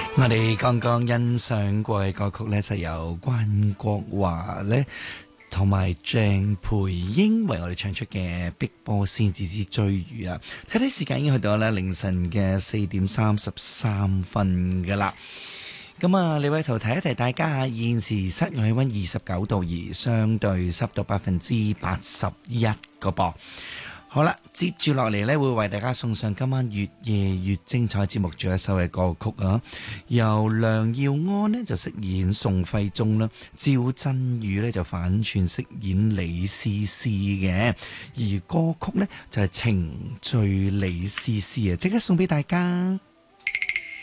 我哋剛剛欣賞過嘅歌曲呢，就由關國華呢同埋鄭培英為我哋唱出嘅《碧波仙子之追魚》啊！睇睇時間已經去到咧凌晨嘅4:33噶啦。咁啊，李偉圖提一提大家啊，現時室外氣溫29度，而相對濕度81%個噃。好啦，接住落嚟呢，會為大家送上今晚越夜越精彩節目最後一首嘅歌曲啊！由梁耀安呢就飾演宋徽宗啦，趙振宇呢就反串飾演李絲絲嘅，而歌曲呢就係情醉李絲絲啊！即刻送俾大家。